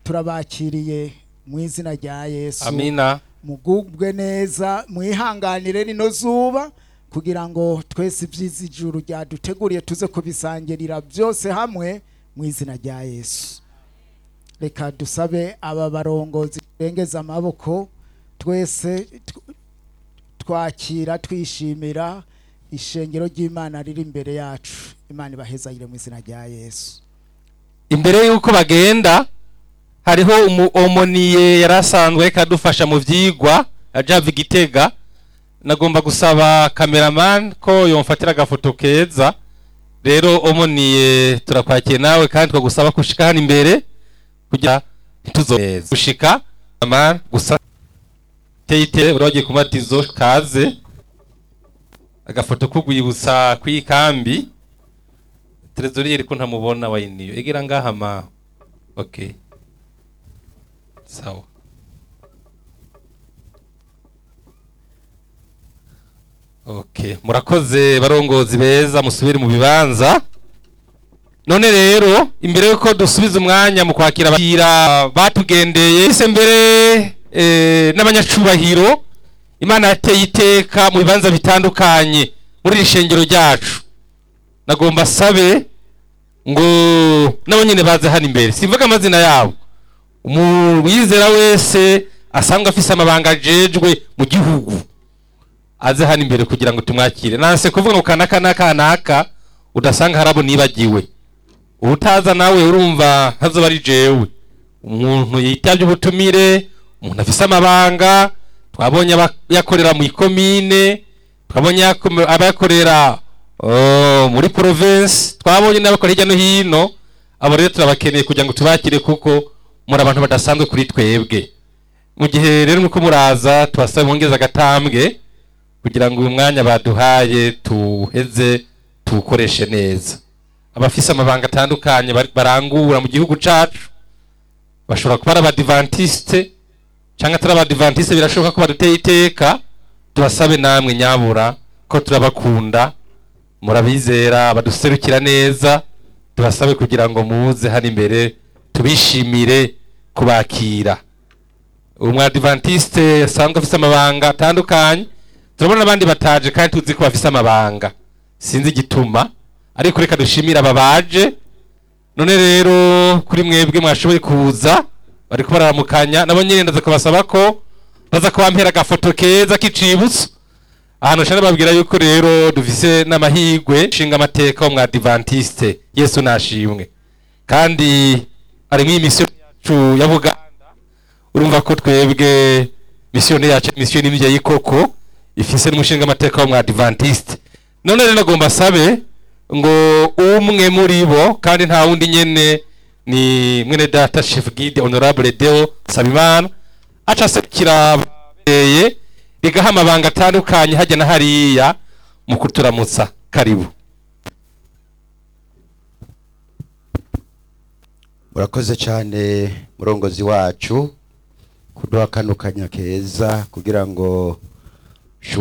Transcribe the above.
turabakiriye mu izina rya Yesu. Amina. Mugubwe neza, mwihanganire rino zuba kugira ngo twese ivy'ijuru ryaduteguriye tuze kubisangirira byose hamwe mu izina rya Yesu. Reka dusabe aba barongozi bengeza amaboko twese twakira twishimira ishengero ry'Imana riri imbere yacu. Imana ibahezagire mu izina rya Yesu. Imbere yuko bagenda hariho omoniye yarasanzwe kadufasha mu vyigwa ajava Igitega. Nagomba gusaba cameraman ko yomfatira agafoto keza. Rero omoniye turakwakiye nawe kandi twagusaba kushika hano imbere kugira ntituzobeza gushika amara gusa teyite uragiye kumatizo kaze agafoto kugwibutsa kwikambi trezorier ko ntamubona wayiniyo egera ngaha ma. Okay, sawa. Okay, murakoze barongozi beza, musubire mu bibanza. None rero imbere yuko dusubiza umwanya mu kwakira abakira batugendeye ise mbere n'abanyacubahiro Imana yateye iteka mu bibanza bitandukanye muri ishengero ryacu, nagomba sabe ngo nabo nyene baze hano imbere. Simvuga amazina yabo, umwizera wese asanga afise amabanga ajejwe mu gihugu aze hano imbere kugira ngo tumwakire. Nanse kuvuga ngo kanaka udasanga harabo nibagiwe. Utaza nawe urumva hazoba ari jewe. Umuntu yitavye ubutumire, umuntu afise amabanga, twabonye yakorera mu ikomine, twabonye abakorera muri province, twabonye n'abakora hirya no hino. Abo rero turabakeneye kugira ngo tubakire kuko muri abantu badasanzwe kuri twebwe. Mu gihe rero nuko muraza tubasaba bongeza agatambwe kugira ngo uyu mwanya baduhaye tuheze tuwukoreshe neza. Abafise amabanga atandukanye barangura mu gihugu cacu, bashobora kuba abadivantiste cyangwa atari abadivantiste, birashoboka ko baduteye iteka. Tubasabe namwe nyabura ko turabakunda, murabizera, baduserukira neza. Tubasabe kugira ngo muze hano imbere tubishimire kubakira. Umwadivantiste asanzwe afise amabanga atandukanye, turabona abandi bataje kandi tuzi ko bafise amabanga, sinzi igituma, ariko reka dushimira ababaje. None rero kuri mwebwe mwashoboye kuza bariko bararamukanya, nabo nyene ndaza kubasaba ko baza kubampera agafoto keza k'icibutso. Ahantu shana babwira yuko rero dufise n'amahigwe shinga amateka mu Adventiste. Yesu nashimwe. Kandi ari mu mission yacu ya Buganda. Urumva ko twebwe mission yacu mission n'imye y'ikoko ifise n'umushinga amateka mu Adventiste. None rero nagomba sabe ngo umwe muri bo kandi nta wundi nyene ni mwene data Chef Guide Honorable Deo Sabimana aca sekira abeye igaha amabanga atandukanye hajya na hariya mu kuturamutsa. Karibu. Murakoze cyane murongozi wacu kuduha kano kanya keza kugira ngo